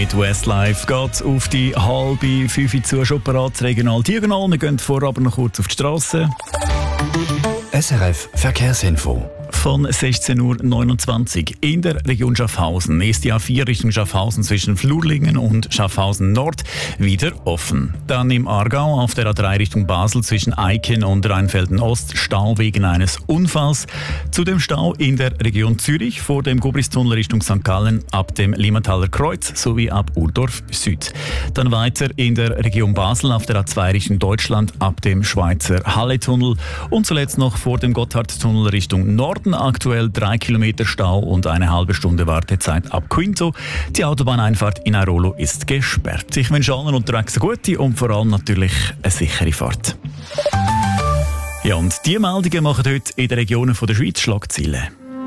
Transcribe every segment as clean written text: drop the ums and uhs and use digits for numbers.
mit Westlife geht auf die 4:30 zu, schon parat, regional diagonal. Wir gehen vorher aber noch kurz auf die Straße. SRF Verkehrsinfo. Von 16:29 Uhr in der Region Schaffhausen ist die A4 Richtung Schaffhausen zwischen Flurlingen und Schaffhausen Nord wieder offen. Dann im Aargau auf der A3 Richtung Basel zwischen Eiken und Rheinfelden Ost Stau wegen eines Unfalls. Zudem Stau in der Region Zürich vor dem Gubristunnel Richtung St. Gallen ab dem Limmataler Kreuz sowie ab Urdorf Süd. Dann weiter in der Region Basel auf der A2 Richtung Deutschland ab dem Schweizer Halletunnel und zuletzt noch vor dem Gotthardtunnel Richtung Norden. Aktuell 3 Kilometer Stau und eine halbe Stunde Wartezeit ab Quinto. Die Autobahneinfahrt in Airolo ist gesperrt. Ich wünsche allen unterwegs eine gute und vor allem natürlich eine sichere Fahrt. Ja, und die Meldungen machen heute in den Regionen der Schweiz Schlagzeilen.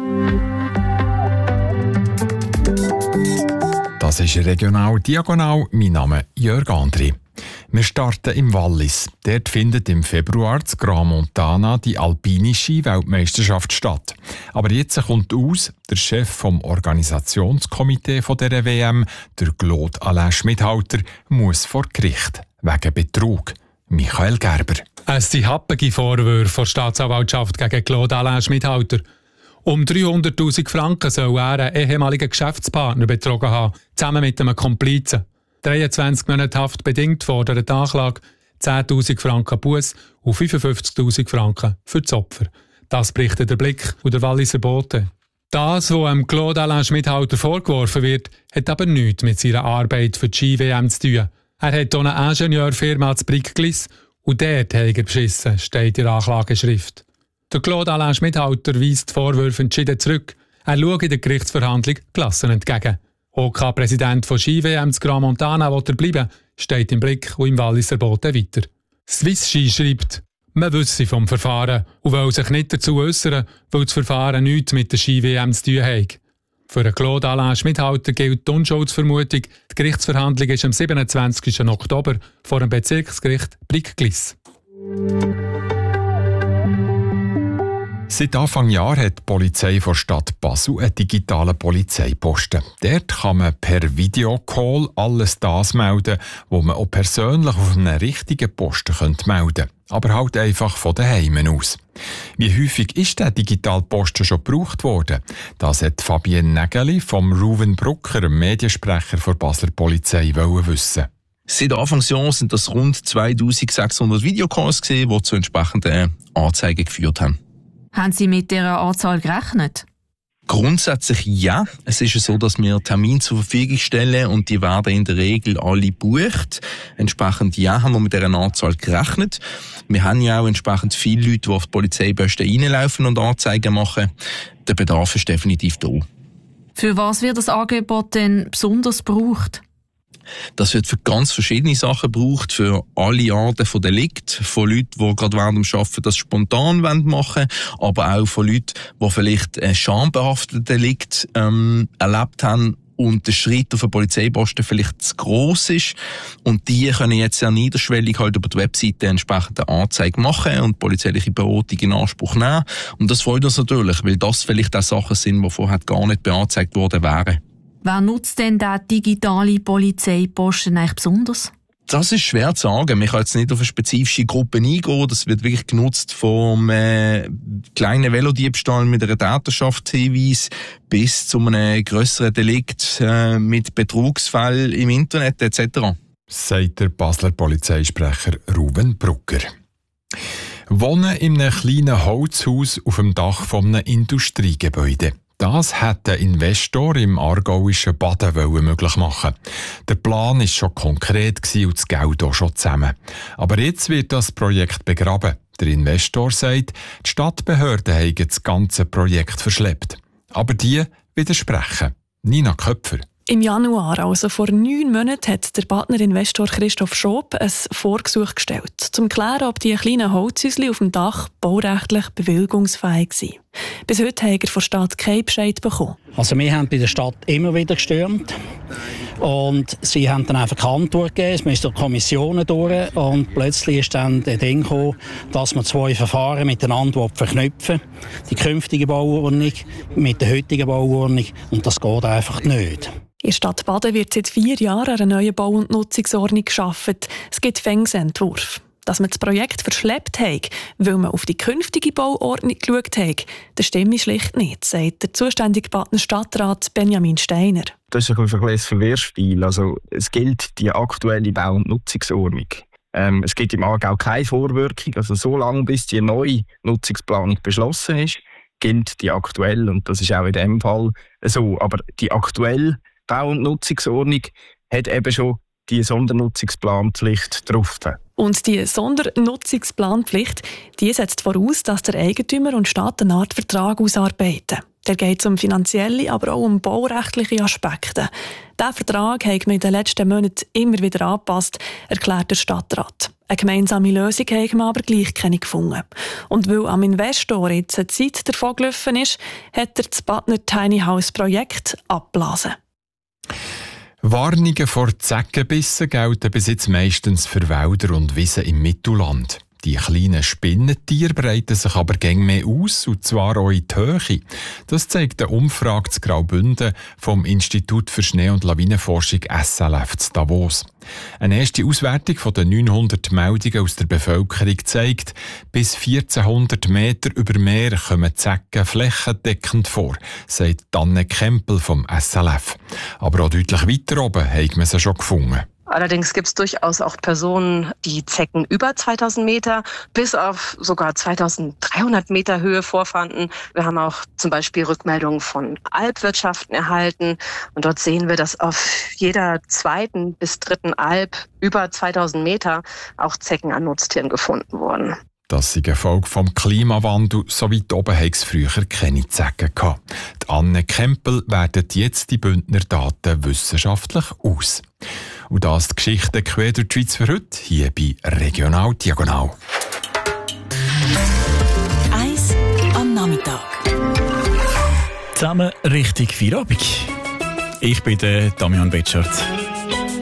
Das ist regional diagonal. Mein Name ist Jörg Andri. Wir starten im Wallis. Dort findet im Februar das Grand Montana die alpine Ski-Weltmeisterschaft statt. Aber jetzt kommt aus, der Chef vom Organisationskomitee dieser WM, der Claude Alain Schmidhalter, muss vor Gericht wegen Betrug. Michael Gerber. Es sind happige Vorwürfe der Staatsanwaltschaft gegen Claude Alain Schmidhalter. Um 300'000 Franken soll er einen ehemaligen Geschäftspartner betrogen haben, zusammen mit einem Komplizen. 23 Monate Haft bedingt fordert die Anklage, 10'000 Franken Buß und 55'000 Franken für das Opfer. Das berichtet der Blick und der Walliser Bote. Das, was Claude Alain Schmidhalter vorgeworfen wird, hat aber nichts mit seiner Arbeit für die Ski-WM zu tun. Er hat hier eine Ingenieurfirma zu Brickglis und dort hat er beschissen, steht in der Anklageschrift. Der Claude Alain Schmidhalter weist die Vorwürfe entschieden zurück. Er schaut in der Gerichtsverhandlung gelassen entgegen. OK-Präsident von Ski-WM zu Grand Montana will er bleiben, steht im Blick und im Walliser Bote weiter. Swiss Ski schreibt, man wisse vom Verfahren und will sich nicht dazu äußern, weil das Verfahren nichts mit der Ski-WM zu tun hat. Für Claude Alain Schmidhalter gilt die Unschuldsvermutung. Die Gerichtsverhandlung ist am 27. Oktober vor dem Bezirksgericht Brickglis. Seit Anfang Jahr hat die Polizei der Stadt Basel einen digitalen Polizeiposten. Dort kann man per Videocall alles das melden, was man auch persönlich auf einem richtigen Posten melden könnte. Aber halt einfach von daheim aus. Wie häufig ist der Digitalposten schon gebraucht worden? Das hat Fabienne Nägeli vom Ruven Brucker, Mediensprecher der Basler Polizei, wissen. Seit Anfangsjahr sind das rund 2600 Videocalls gewesen, die zu entsprechenden Anzeigen geführt haben. Haben Sie mit dieser Anzahl gerechnet? Grundsätzlich ja. Es ist so, dass wir Termine zur Verfügung stellen und die werden in der Regel alle gebucht. Entsprechend ja, haben wir mit dieser Anzahl gerechnet. Wir haben ja auch entsprechend viele Leute, die auf die Polizeiposten reinlaufen und Anzeigen machen. Der Bedarf ist definitiv da. Für was wird das Angebot denn besonders gebraucht? Das wird für ganz verschiedene Sachen gebraucht, für alle Arten von Delikten, von Leuten, die gerade während dem Arbeiten das spontan machen wollen, aber auch von Leuten, die vielleicht ein schambehaftetes Delikt erlebt haben und der Schritt auf einen Polizeiposten vielleicht zu gross ist. Und die können jetzt sehr niederschwellig halt über die Webseite entsprechende Anzeige machen und polizeiliche Beratung in Anspruch nehmen. Und das freut uns natürlich, weil das vielleicht auch Sachen sind, die vorher gar nicht beanzeigt worden wären. Wer nutzt denn den digitale Polizeiposten eigentlich besonders? Das ist schwer zu sagen. Man kann jetzt nicht auf eine spezifische Gruppe eingehen. Das wird wirklich genutzt vom kleinen Velodiebstahl mit einer Täterschaftshinweis bis zu einem grösseren Delikt mit Betrugsfällen im Internet etc. Sagt der Basler Polizeisprecher Ruven Brucker. Wohnen in einem kleinen Holzhaus auf dem Dach eines Industriegebäudes. Das hat der Investor im aargauischen Baden möglich machen. Der Plan war schon konkret und das Geld auch schon zusammen. Aber jetzt wird das Projekt begraben. Der Investor sagt, die Stadtbehörden haben das ganze Projekt verschleppt. Aber die widersprechen. Nina Köpfer. Im Januar, also vor 9 Monaten, hat der Badner Investor Christoph Schob ein Vorgesuch gestellt, um zu klären, ob die kleinen Holzhäuschen auf dem Dach baurechtlich bewilligungsfähig sind. Bis heute hat er von der Stadt keinen Bescheid bekommen. Also wir haben bei der Stadt immer wieder gestürmt und sie haben dann einfach keine Antwort gegeben, es müssen Kommissionen durch und plötzlich ist dann der Ding gekommen, dass man 2 Verfahren miteinander verknüpfen, die künftige Bauordnung mit der heutigen Bauordnung, und das geht einfach nicht. In der Stadt Baden wird seit 4 Jahren an einer neuen Bau- und Nutzungsordnung geschaffen. Es gibt Fängsentwurf. Dass man das Projekt verschleppt hat, weil man auf die künftige Bauordnung geschaut hat, das stimmt schlicht nicht, sagt der zuständige Badner Stadtrat Benjamin Steiner. Das ist ein Verwirrspiel. Also, es gilt die aktuelle Bau- und Nutzungsordnung. Es gibt im Aargau keine Vorwirkung. Also, so lange bis die neue Nutzungsplanung beschlossen ist, gilt die aktuelle. Und das ist auch in dem Fall so. Aber die aktuelle Bau- und Nutzungsordnung hat eben schon die Sondernutzungsplanpflicht drauf. Und die Sondernutzungsplanpflicht, die setzt voraus, dass der Eigentümer und Stadt eine Art Vertrag ausarbeiten. Da geht es um finanzielle, aber auch um baurechtliche Aspekte. Diesen Vertrag hat man in den letzten Monaten immer wieder angepasst, erklärt der Stadtrat. Eine gemeinsame Lösung haben wir aber gleich keine gefunden. Und weil am Investor jetzt eine Zeit davon gelaufen ist, hat er das Badner Tiny House Projekt abgeblasen. Warnungen vor Zeckenbissen gelten bis jetzt meistens für Wälder und Wiesen im Mittelland. Die kleinen Spinnentiere breiten sich aber gäng mehr aus, und zwar auch in die Höhe. Das zeigt eine Umfrage zu Graubünden vom Institut für Schnee- und Lawinenforschung SLF zu Davos. Eine erste Auswertung von den 900 Meldungen aus der Bevölkerung zeigt, bis 1400 Meter über Meer kommen Zecken flächendeckend vor, sagt Anne Kempel vom SLF. Aber auch deutlich weiter oben haben wir sie schon gefunden. Allerdings gibt es durchaus auch Personen, die Zecken über 2000 Meter bis auf sogar 2300 Meter Höhe vorfanden. Wir haben auch zum Beispiel Rückmeldungen von Alpwirtschaften erhalten. Und dort sehen wir, dass auf jeder zweiten bis dritten Alp über 2000 Meter auch Zecken an Nutztieren gefunden wurden. Das ist eine Folge vom Klimawandel. So weit oben hat es früher keine Zecken gehabt. Die Anne Kempel wertet jetzt die Bündner Daten wissenschaftlich aus. Und das ist die Geschichte quer durch die Schweiz für heute, hier bei Regional Diagonal. 1 am Nachmittag. Zusammen richtig Feierabend. Ich bin der Damian Betschart.